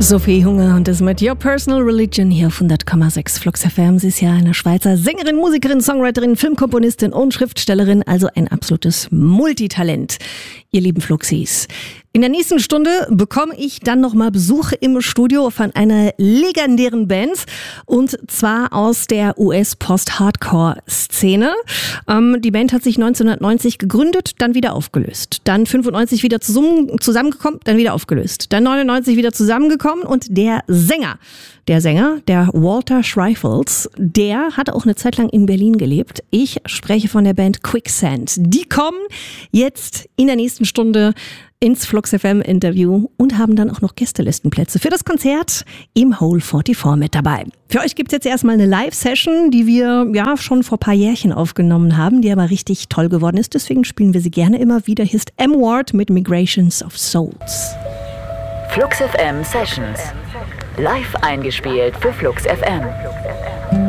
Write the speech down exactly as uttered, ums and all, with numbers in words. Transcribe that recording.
Sophie Hunger und das mit Your Personal Religion hier auf hundert Komma sechs Flux F M. Sie ist ja eine Schweizer Sängerin, Musikerin, Songwriterin, Filmkomponistin und Schriftstellerin, also ein absolutes Multitalent, ihr lieben Fluxis. In der nächsten Stunde bekomme ich dann nochmal Besuch im Studio von einer legendären Band und zwar aus der U S-Post-Hardcore-Szene. Ähm, die Band hat sich neunzehnhundertneunzig gegründet, dann wieder aufgelöst. Dann fünfundneunzig wieder zusammen, zusammengekommen, dann wieder aufgelöst. Dann neunundneunzig wieder zusammengekommen und der Sänger, der Sänger, der Walter Schreifels, der hat auch eine Zeit lang in Berlin gelebt. Ich spreche von der Band Quicksand. Die kommen jetzt in der nächsten Stunde ins Flux F M Interview und haben dann auch noch Gästelistenplätze für das Konzert im Hole vierundvierzig mit dabei. Für euch gibt's jetzt erstmal eine Live-Session, die wir ja schon vor ein paar Jährchen aufgenommen haben, die aber richtig toll geworden ist. Deswegen spielen wir sie gerne immer wieder. Hier ist M. Ward mit Migrations of Souls. Flux F M Sessions. Live eingespielt für Flux F M.